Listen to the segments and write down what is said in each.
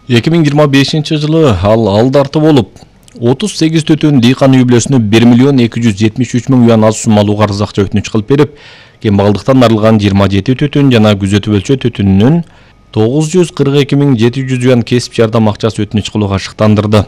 2025-жылы ал алдарты болуп 38 төтөн дыйкан үй бүлөсүнө 1.273.000 юан аз суммалуу карыз акча өтүнүч кылып берип, кембагалдыктан арылган 27 төтөн жана күзөтүп өлчөө төтөнүнөн 942.700 юан кесип жардам акчасы өтүнүч кылууга шыктандырды.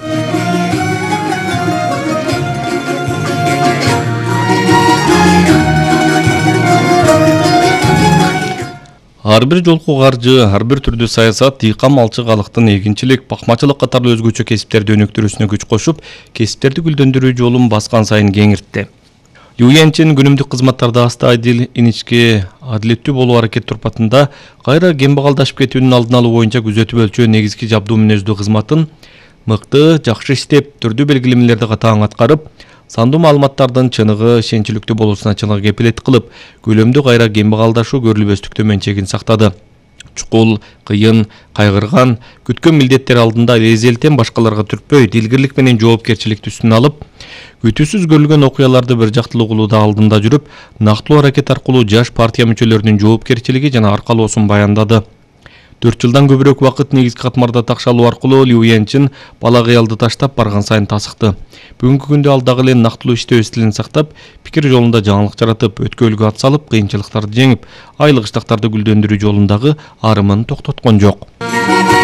Ар бир жолку каржы, ар бир түрдүү саясат дыйкан малчы калктын эгинчилик, бакмачылык катарлуу өзгөчө кесиптерди өнүктүрүүсүнө күч кошуп, кесиптерди гүлдөндүрүү жолун баскан сайын кеңиртти. Лю Янчин күнүмдүк кызматтарда аста адил, иничке, адилеттүү болуу аракет турпатында кайра кембагалдашып кетүүнүн алдын алуу боюнча күзөтүп өлчөө негизги жабдуу мүнөздүү кызматын мыкты, жакшы иштеп, түрдүү белгилемелерди катаң аткарып, сандуу маалыматтардын чыныгы, ишенчиликтүү болуусуна чыныгы кепилет кылып, көлөмдүү кайра кембагалдашуу көрүлбөстүктө менчегин сактады. Чукул, кыйын, кайгырган, күткөн милдеттер алдында эзелтен башкаларга түртпөй, дилгирлик менен жоопкерчиликти үстүнө алып, күтүүсүз көрүлгөн окуяларды бир жактылуу кылууда алдында жүрүп, нактылуу аракет аркылуу жаш партия мүчөлөрүнүн жоопкерчилиги жана аркалоосун баяндады. 4 жылдан көбүрөөк убакыт негизги катмарда такшалуу аркылуу Лю Янчин бала кыялды таштап барган сайын тасыкты. Бүгүнкү күндө ал дагы эле нактылуу иштөө стилин сактап, пикир жолунда жаңылык жаратып, өткөлгө ат салып, кыйынчылыктарды жеңип, айлык ыштактарды гүлдөндүрүү жолундагы арымын токтоткон жок.